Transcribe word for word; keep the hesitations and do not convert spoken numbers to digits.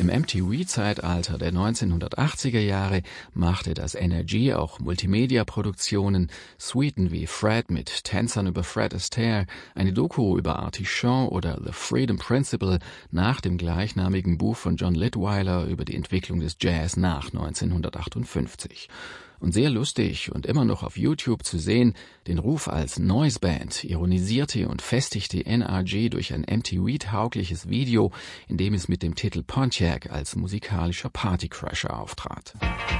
Im M T V-Zeitalter der neunzehnhundertachtziger Jahre machte das N R G auch Multimedia-Produktionen, Suiten wie Fred mit Tänzern über Fred Astaire, eine Doku über Artie Shaw oder The Freedom Principle nach dem gleichnamigen Buch von John Litwiler über die Entwicklung des Jazz nach neunzehnhundertachtundfünfzig. Und sehr lustig und immer noch auf YouTube zu sehen, den Ruf als Noise-Band ironisierte und festigte N R G durch ein M T V-taugliches Video, in dem es mit dem Titel Pontiac als musikalischer Partycrasher auftrat.